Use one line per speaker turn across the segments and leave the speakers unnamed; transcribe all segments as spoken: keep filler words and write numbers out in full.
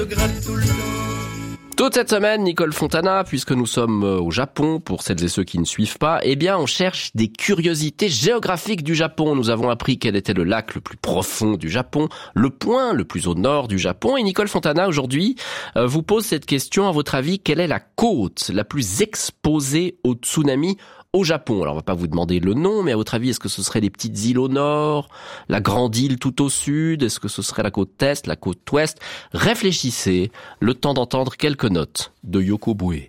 Toute cette semaine, Nicole Fontana, puisque nous sommes au Japon, pour celles et ceux qui ne suivent pas, eh bien, on cherche des curiosités géographiques du Japon. Nous avons appris quel était le lac le plus profond du Japon, le point le plus au nord du Japon. Et Nicole Fontana, aujourd'hui, euh, vous pose cette question. À votre avis, quelle est la côte la plus exposée au tsunami au Japon? Alors, on va pas vous demander le nom, mais à votre avis, est-ce que ce serait les petites îles au nord, la grande île tout au sud? Est-ce que ce serait la côte est, la côte ouest? Réfléchissez, le temps d'entendre quelques notes de Yoko Bue.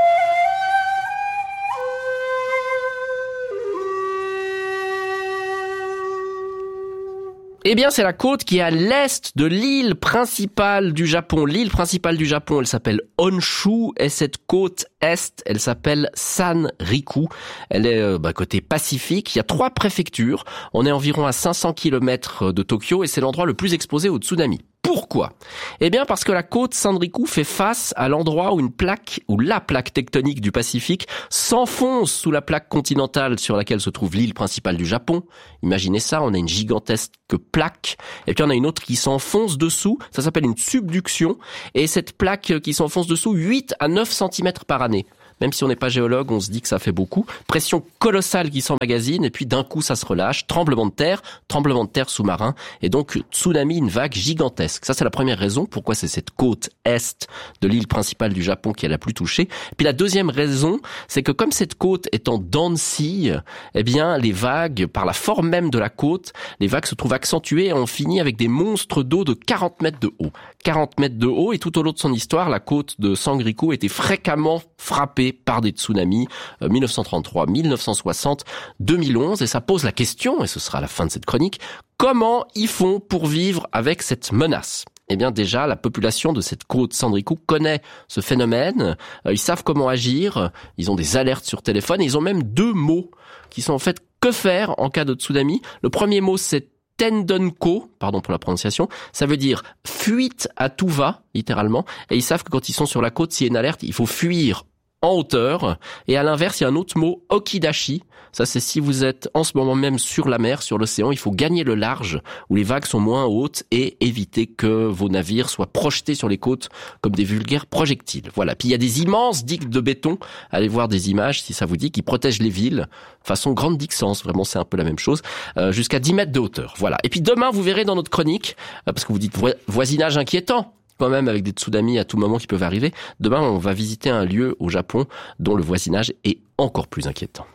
Eh bien, c'est la côte qui est à l'est de l'île principale du Japon. L'île principale du Japon, elle s'appelle Honshu, et cette côte est, elle s'appelle Sanriku. Elle est euh, bah, côté Pacifique. Il y a trois préfectures. On est environ à cinq cents kilomètres de Tokyo, et c'est l'endroit le plus exposé au tsunami. Pourquoi? Eh bien, parce que la côte Sanriku fait face à l'endroit où une plaque, ou la plaque tectonique du Pacifique, s'enfonce sous la plaque continentale sur laquelle se trouve l'île principale du Japon. Imaginez ça, on a une gigantesque plaque, et puis on a une autre qui s'enfonce dessous, ça s'appelle une subduction, et cette plaque qui s'enfonce dessous, huit à neuf centimètres par année. Même si on n'est pas géologue, on se dit que ça fait beaucoup. Pression colossale qui s'emmagasine, et puis d'un coup ça se relâche. Tremblement de terre, tremblement de terre sous-marin, et donc tsunami, une vague gigantesque. Ça, c'est la première raison pourquoi c'est cette côte est de l'île principale du Japon qui est la plus touchée. Et puis la deuxième raison, c'est que comme cette côte est en dents de scie, eh bien les vagues, par la forme même de la côte, les vagues se trouvent accentuées et on finit avec des monstres d'eau de quarante mètres de haut. quarante mètres de haut, et tout au long de son histoire, la côte de Sanriku était fréquemment frappée par des tsunamis, euh, mille neuf cent trente-trois, mille neuf cent soixante, deux mille onze, et ça pose la question, et ce sera la fin de cette chronique, comment ils font pour vivre avec cette menace? Eh bien déjà, la population de cette côte Sanriku connaît ce phénomène, euh, ils savent comment agir, ils ont des alertes sur téléphone, et ils ont même deux mots qui sont en fait que faire en cas de tsunami. Le premier mot, c'est Tendenko, pardon pour la prononciation, ça veut dire fuite à tout va, littéralement, et ils savent que quand ils sont sur la côte, s'il y a une alerte, il faut fuir en hauteur. Et à l'inverse, il y a un autre mot, okidashi. Ça, c'est si vous êtes en ce moment même sur la mer, sur l'océan, il faut gagner le large, où les vagues sont moins hautes, et éviter que vos navires soient projetés sur les côtes comme des vulgaires projectiles. Voilà. Puis il y a des immenses digues de béton. Allez voir des images, si ça vous dit, qui protègent les villes. Façon grande Dixence. Vraiment, c'est un peu la même chose. Euh, jusqu'à dix mètres de hauteur. Voilà. Et puis demain, vous verrez dans notre chronique, euh, parce que vous dites vo- voisinage inquiétant, quand même, avec des tsunamis à tout moment qui peuvent arriver. Demain, on va visiter un lieu au Japon dont le voisinage est encore plus inquiétant.